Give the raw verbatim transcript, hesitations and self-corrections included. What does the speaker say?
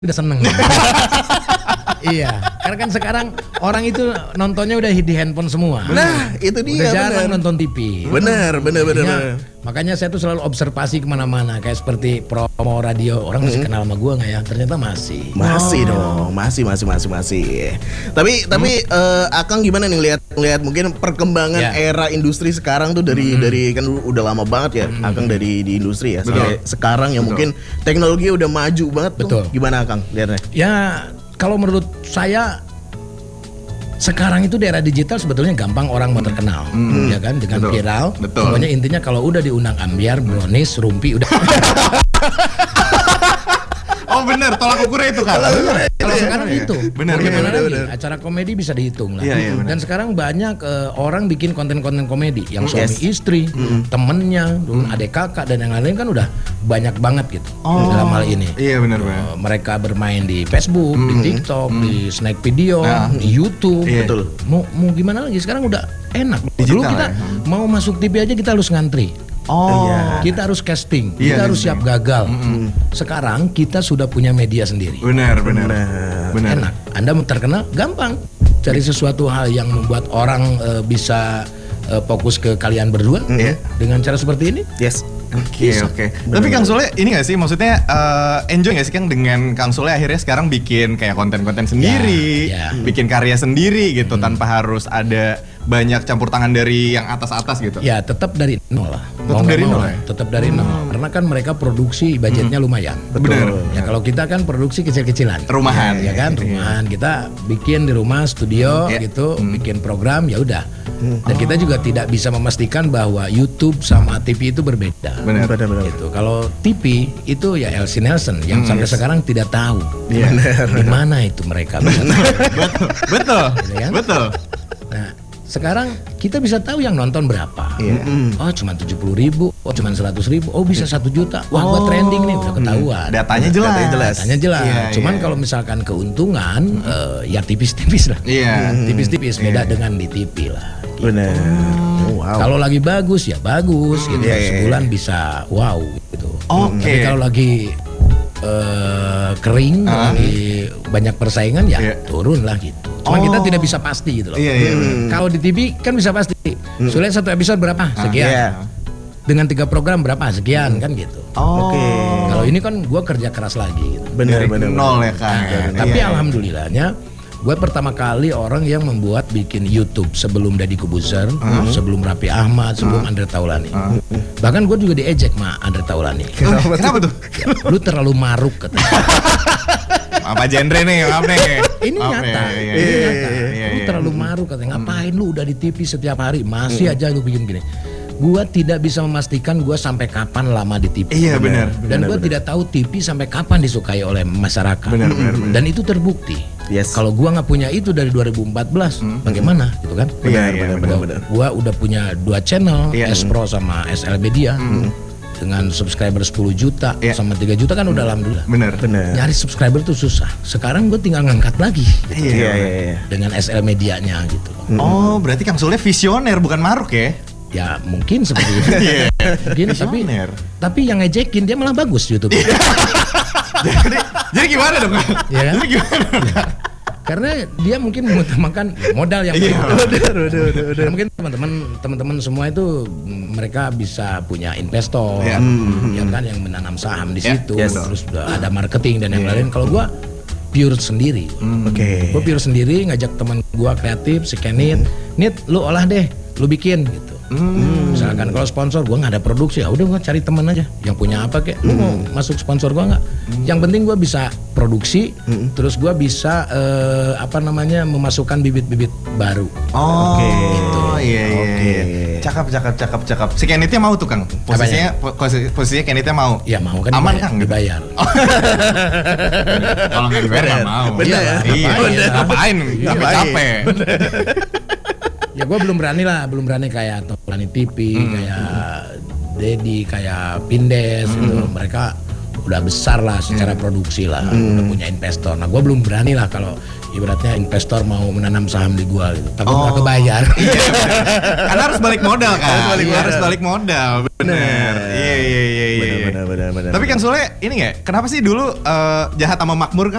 udah seneng. Iya, karena kan sekarang orang itu nontonnya udah di handphone semua. Nah, itu dia. Udah jarang bener. nonton T V. Bener, bener, bener, Makanya, bener. makanya saya tuh selalu observasi kemana-mana, kayak seperti promo radio. Orang masih kenal sama gua nggak ya? Ternyata masih. Masih dong, masih, masih, masih, masih. Tapi, tapi eh, Akang gimana nih lihat, lihat mungkin perkembangan Ya. era industri sekarang tuh dari, dari kan udah lama banget ya, Akang dari di industri ya. Sampai sekarang ya mungkin teknologi udah maju banget tuh. Betul. Gimana Akang lihatnya? Ya, kalau menurut saya sekarang itu di era digital sebetulnya gampang orang mau terkenal, ya kan, dengan Betul. viral. Betul. Pokoknya intinya kalau udah diundang ambiar, brownies, rumpi udah. Oh bener, tolak ukurnya itu kan. Kalau sekarang itu, Bener, mau gimana bener, lagi? bener. Acara komedi bisa dihitung lah. Iya, iya, bener. Dan sekarang banyak eh, orang bikin konten-konten komedi, yang suami Yes. istri, temennya, adik kakak dan yang lain-lain kan udah banyak banget gitu dalam hal ini. Iya bener bener. Eh, mereka bermain di Facebook, di TikTok, di Snack Video, Nah. di YouTube. Iya. Betul. Mau mau gimana lagi? Sekarang udah enak. Dulu Digital kita ya. mau masuk T V aja kita harus ngantri. Oh. Iya. Kita harus casting, Iya, kita harus casting. siap gagal. Sekarang kita sudah punya media sendiri. Bener bener. Bener. Bener. Enak. Anda mau terkenal gampang. Cari sesuatu hal yang membuat orang eh, bisa eh, fokus ke kalian berdua Iya. dengan cara seperti ini. Yes. Oke oke. Tapi Kang Sule ini gak sih maksudnya eh, enjoy gak sih Kang dengan Kang Sule akhirnya sekarang bikin kayak konten-konten sendiri, ya. bikin karya sendiri gitu tanpa harus ada banyak campur tangan dari yang atas-atas gitu. Ya tetap dari nol lah. Tetap Mau nggak dari mau nol lah, ya? Tetap dari nol. Karena kan mereka produksi budgetnya lumayan. Bener. Ya kalau kita kan produksi kecil-kecilan. Rumahan. Ya kan, rumahan. Kita bikin di rumah studio Iya. gitu, bikin program ya udah. Dan kita juga tidak bisa memastikan bahwa YouTube sama T V itu berbeda. Bener. Benar-benar. Gitu. Kalau T V itu ya Elsie Nelson yang sampai sekarang tidak tahu di mana itu mereka. betul betul Gitu kan? betul. Nah, sekarang kita bisa tahu yang nonton berapa. Iya. Oh, cuma tujuh puluh ribu, oh cuma seratus ribu, oh bisa satu juta. Wah, gua trending nih, udah ketahuan. Datanya jelas. Datanya jelas. Datanya jelas. Iya, Cuman iya. kalau misalkan keuntungan, eh, ya tipis-tipis lah. Iya. Tipis-tipis, beda dengan di T V lah. Bener. Oh, wow. Kalau lagi bagus ya bagus gitu. Iya, iya, Sebulan bisa wow gitu. Oke. Tapi kalau lagi eh, kering, lagi banyak persaingan ya Iya. turun lah gitu. Cuma Oh. kita tidak bisa pasti gitu loh. Iya iya. bener. Kalau di T V kan bisa pasti. Sulit satu episode berapa? Sekian. Iya. Dengan tiga program berapa? Sekian kan gitu. Oh. Oke. Kalau ini kan gua kerja keras lagi gitu. Bener, Dari bener, nol bener. ya Kang. Nah, tapi alhamdulillahnya gue pertama kali orang yang membuat bikin YouTube sebelum Deddy Kobuzer, sebelum Raffi Ahmad, sebelum Andre Taulani. Bahkan gue juga diejek sama Andre Taulani. Kenapa, Kenapa tuh? Lu terlalu maruk katanya. Apa genre nih? Maaf nih. Ini Maaf nyata, nih. Iya, ini iya, nyata. iya, Lu iya. terlalu maruk katanya. Ngapain lu udah di T V setiap hari masih aja lu bikin gini. Gua tidak bisa memastikan gua sampai kapan lama di T V. Iya benar. Dan gue tidak tahu T V sampai kapan disukai oleh masyarakat. Benar, benar, benar. Dan itu terbukti. Yes. Kalau gua nggak punya itu dari dua ribu empat belas, bagaimana gitu kan? Iya, Benar, iya, benar, benar. benar, benar. Gua udah punya dua channel, Iya. S Pro sama S L Media. Dengan subscriber sepuluh juta Iya. sama tiga juta kan udah alhamdulillah. Benar. Bener. Nyari subscriber tuh susah. Sekarang gue tinggal ngangkat lagi gitu, Iya, iya, iya. dengan S L Medianya gitu. Oh, berarti Kang Sule visioner bukan maruk ya? Ya mungkin seperti itu. Mungkin tapi Visioner. tapi yang ngejekin dia malah bagus YouTube. jadi, jadi gimana dong? Kang? Iya kan? Jadi gimana dong? Kang? Karena dia mungkin mengutamakan modal yang Iya. penting. Udah, udah, udah, udah. Mungkin teman-teman teman-teman semua itu mm, mereka bisa punya investor, Iya. ya kan, yang menanam saham di Iya, situ, yes. terus udah ada marketing dan yang Iya. lain. Kalau gua pure sendiri, Oke. gua pure sendiri ngajak teman gua kreatif, si Kenit, Nit, lu olah deh, lu bikin gitu. Misalkan kalau sponsor gua nggak ada produksi, ya udah gua cari teman aja yang punya apa kek. Lu mau masuk sponsor gua nggak? Yang penting gua bisa produksi, terus gua bisa eh, apa namanya memasukkan bibit-bibit baru. Oh, Oke. iya iya Oke. iya. Cakep cakep cakep cakep. Si Kenitnya mau tuh Kang. Posisinya po- posi- posisinya Kenitnya mau. Ya mau kan Aman dibayar, Kang gitu? dibayar. Kalau nggak dibayar nggak mau. Bener Iya, ya? Iya. Bener. Ngapain? Iya, Capek baik. capek. Ya gue belum berani lah, belum berani kayak Taulani T V, kayak Deddy, kayak Pindes gitu. Mereka udah besar lah secara produksi lah, udah punya investor. Nah gue belum berani lah kalau ibaratnya investor mau menanam saham di gua gitu. Takut nggak Oh. kebayar. Karena harus balik modal kan. Harus balik Iya, modal. harus balik modal. Bener. Iya iya iya iya. Benar, benar, benar, benar. Tapi Kang Sule ini nggak? Kenapa sih dulu uh, Jahat sama Makmur Kang?